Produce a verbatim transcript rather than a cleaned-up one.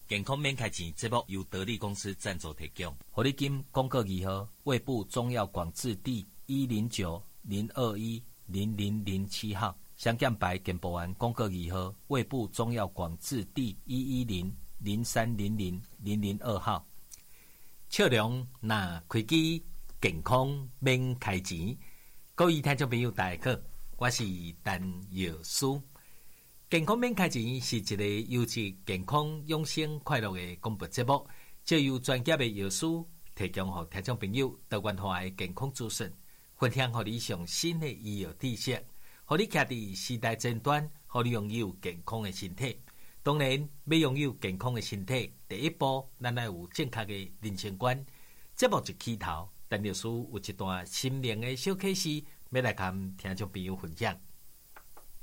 健康免开钱节目由得力公司赞助提供。 活力金公告二号，卫部中药广字第一零九零二一零零零七号，香港牌健保丸公告二号，卫部中药广字第一一零零三零零零零二号。笑容那开机，健康免开钱。各位听众朋友，大家好，我是陈药师。健康免开钱是一个优质健康养生快乐的广播节目，借由专业的药师提供给听众朋友多元化的健康资讯，分享给你上新的医药知识，让你徛在时代尖端，让你拥有健康的身体。当然，要拥有健康的身体，第一步咱要有正确的人生观。节目一起头，陈药师有一段心灵的小启示，要来跟听众朋友分享。